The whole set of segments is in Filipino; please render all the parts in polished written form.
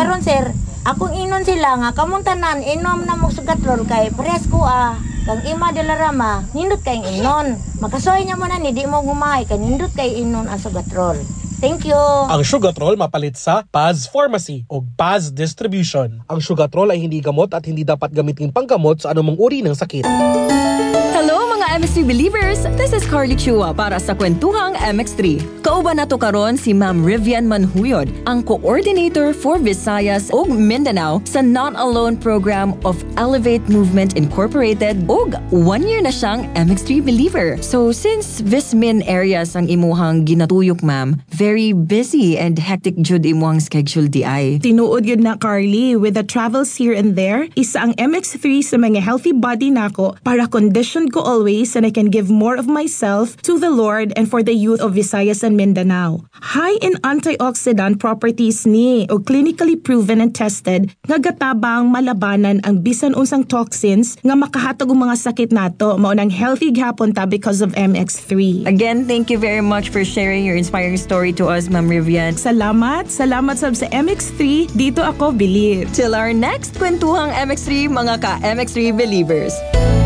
Karon sir, akong inon sila nga kamuntanan inom na mo sugatrol kay pares ko kang ima de la rama nindot kay inon. Makasoy nya mo na ni di mo gumay kay nindot kay inon ang sugatrol. Thank you. Ang Sugatrol mapalit sa Paz Pharmacy o Paz Distribution. Ang Sugatrol ay hindi gamot at hindi dapat gamitin panggamot sa anumang uri ng sakit. Hello mga MX3 believers! This is Carly Chua para sa Kwentuhang MX3. Kauban nato karon si Ma'am Rivian Manhuyod, ang Coordinator for Visayas ug Mindanao sa Not Alone Program of Elevate Movement Incorporated ug 1 year na siyang MX3 believer. So since Vismin areas ang imuhang ginatuyok ma'am, very busy and hectic jud imuhang schedule di ay. Tinuod yun na Carly, with the travels here and there, isa ang MX3 sa mga healthy body nako para condition ko always and I can give more of myself to the Lord and for the youth of Visayas and Mindanao. High in antioxidant properties ni o clinically proven and tested nga gatabang malabanan ang bisan unsang toxins nga makahatag og mga sakit nato mao nang healthy gihapon ta because of MX3. Again, thank you very much for sharing your inspiring story to us, Ma'am Rivian. Salamat sab sa MX3. Dito ako believe. Till our next Kwentuhang MX3 mga ka-MX3 believers.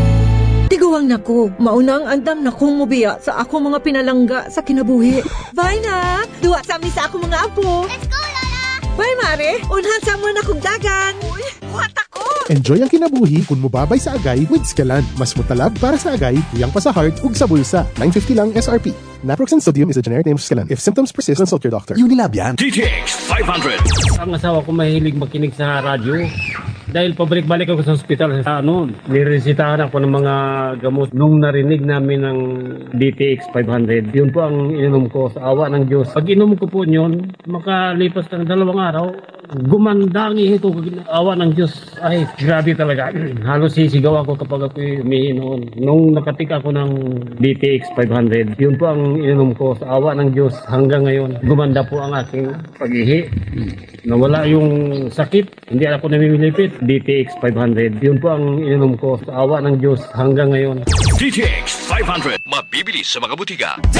Tiguang nako, maunang andam na kong mubiya sa ako mga pinalangga sa kinabuhi. Bye na! Duwa sa amin sa ako mga apo. Let's go, Lola! Bye, Mare! Unhan sa mo na kong dagan. Uy, buhat ako! Enjoy ang kinabuhi kung mubabay sa agay with Scalan. Mas mutalab para sa agay, tuyang pa sa heart ug sa bulsa. 950 lang SRP. Naproxen sodium is a generic name of Scalan. If symptoms persist, consult your doctor. Unilab yan. DTX 500. Ang asawa ko mahilig makinig sa radyo. Dahil pabalik-balik ako sa ospital, niresitahan ako ng mga gamot. Nung narinig namin ng DTX 500, yun po ang ininom ko sa awa ng Diyos. Pag inom ko po yun, makalipas ng 2 araw, gumanda ang ihi ko. Awa ng Diyos, ay grabe talaga. Halos sisigaw ako kapag ako umihi noon. Nung nakatik ako ng DTX 500, yun po ang ininom ko sa awa ng Diyos. Hanggang ngayon, gumanda po ang aking pag-ihi. Nawala yung sakit, hindi ako namimilipit. DTX 500, yun po ang ininom ko sa awa ng Diyos hanggang ngayon. DTX 500, mabibili sa mga butika.